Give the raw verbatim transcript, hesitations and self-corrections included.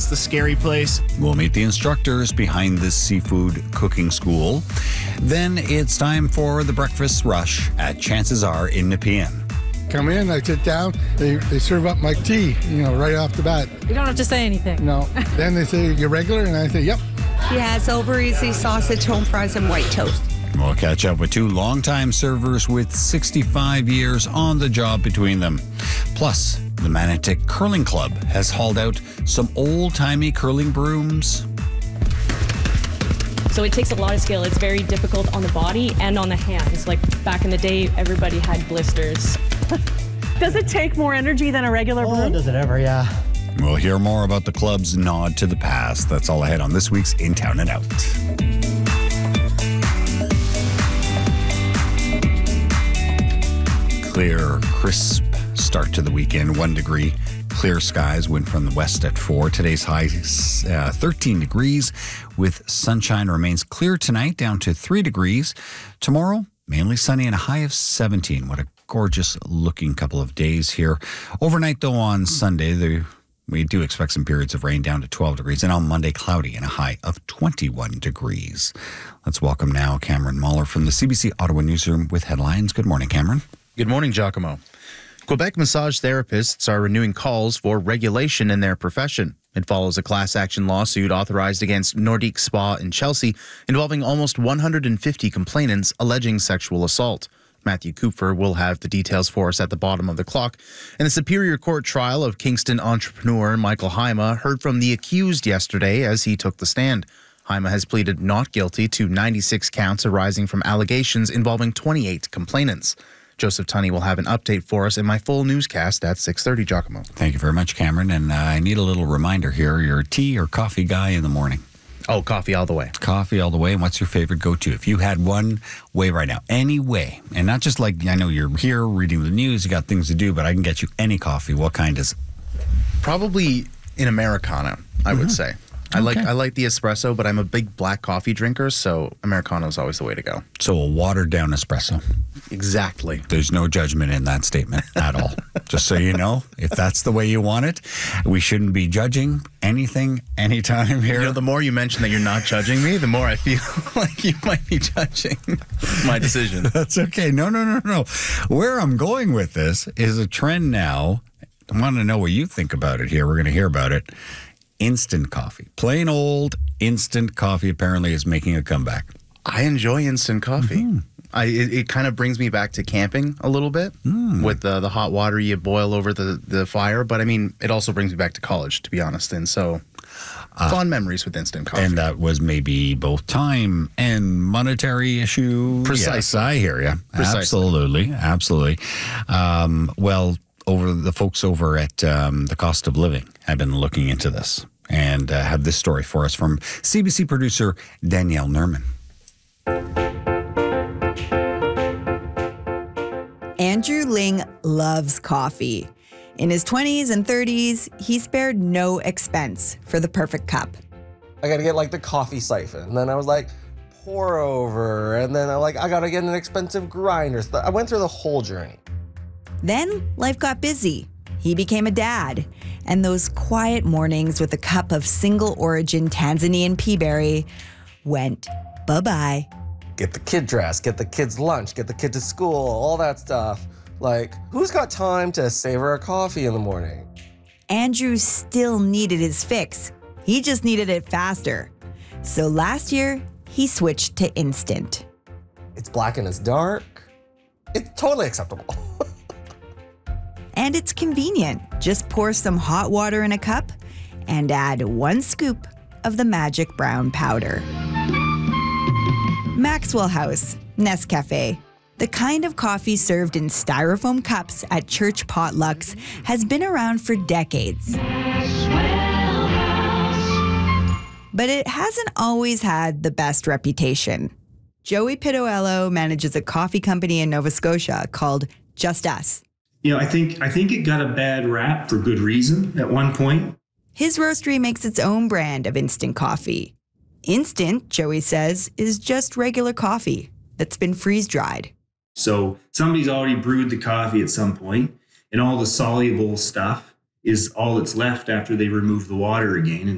the scary place. We'll meet the instructors behind this seafood cooking school. Then it's time for the breakfast rush at Chances Are in Nepean. Come in, I sit down, they, they serve up my tea, you know, right off the bat. You don't have to say anything. No. Then they say, you're regular? And I say, yep. He has over easy sausage, home fries, and white toast. We'll catch up with two longtime servers with sixty-five years on the job between them. Plus, the Manotick Curling Club has hauled out some old-timey curling brooms. So it takes a lot of skill. It's very difficult on the body and on the hands. Like back in the day, everybody had blisters. Does it take more energy than a regular Oh, broom? does it ever? Yeah. We'll hear more about the club's nod to the past. That's all ahead on this week's In Town and Out. Clear, crisp start to the weekend. One degree. Clear skies. Wind from the west at four. Today's high uh, thirteen degrees with sunshine. Remains clear tonight, down to three degrees. Tomorrow, mainly sunny and a high of seventeen. What a gorgeous looking couple of days here. Overnight, though, on Sunday, the we do expect some periods of rain, down to twelve degrees. And on Monday, cloudy and a high of twenty-one degrees. Let's welcome now Cameron Mahler from the C B C Ottawa Newsroom with headlines. Good morning, Cameron. Good morning, Giacomo. Quebec massage therapists are renewing calls for regulation in their profession. It follows a class action lawsuit authorized against Nordique Spa in Chelsea involving almost one hundred fifty complainants alleging sexual assault. Matthew Kupfer will have the details for us at the bottom of the clock. And the Superior Court trial of Kingston entrepreneur Michael Haima heard from the accused yesterday as he took the stand. Haima has pleaded not guilty to ninety-six counts arising from allegations involving twenty-eight complainants. Joseph Tunney will have an update for us in my full newscast at six thirty, Giacomo. Thank you very much, Cameron. And uh, I need a little reminder here. You're a tea or coffee guy in the morning? Oh, coffee all the way. Coffee all the way. And what's your favorite go-to? If you had one way right now, any way, and not just like, I know you're here reading the news, you got things to do, but I can get you any coffee. What kind is it? Probably an Americano, I would Mhm. say. I Okay. like I like the espresso, but I'm a big black coffee drinker, so Americano is always the way to go. So a watered-down espresso. Exactly. There's no judgment in that statement at all. Just so you know, if that's the way you want it, we shouldn't be judging anything, anytime here. You know, the more you mention that you're not judging me, the more I feel like you might be judging my decision. That's okay. No, no, no, no. Where I'm going with this is a trend now. I want to know what you think about it here. We're going to hear about it. Instant coffee. Plain old instant coffee apparently is making a comeback. I enjoy instant coffee. Mm-hmm. I it, it kind of brings me back to camping a little bit Mm. with the the hot water you boil over the, the fire. But I mean, it also brings me back to college, to be honest. And so, Uh, fond memories with instant coffee. And that was maybe both time and monetary issue. Precisely. Yes, I hear you. Precisely. Absolutely. Absolutely. Um, well, over the folks over at um, the Cost of Living have been looking into this and uh, have this story for us from C B C producer Danielle Nerman. Andrew Ling loves coffee. In his twenties and thirties, he spared no expense for the perfect cup. I gotta get like the coffee siphon. And then I was like, pour over. And then I like, I gotta get an expensive grinder. So I went through the whole journey. Then life got busy. He became a dad. And those quiet mornings with a cup of single origin Tanzanian peaberry went bye-bye. Get the kid dressed, get the kids lunch, get the kid to school, all that stuff. Like, who's got time to savor a coffee in the morning? Andrew still needed his fix. He just needed it faster. So last year, he switched to instant. It's black and it's dark. It's totally acceptable. And it's convenient. Just pour some hot water in a cup and add one scoop of the magic brown powder. Maxwell House, Nescafe. The kind of coffee served in styrofoam cups at church potlucks has been around for decades. But it hasn't always had the best reputation. Joey Pitoello manages a coffee company in Nova Scotia called Just Us. You know, I think I think it got a bad rap for good reason at one point. His roastery makes its own brand of instant coffee. Instant, Joey says, is just regular coffee that's been freeze-dried. So somebody's already brewed the coffee at some point, and all the soluble stuff is all that's left after they remove the water again. And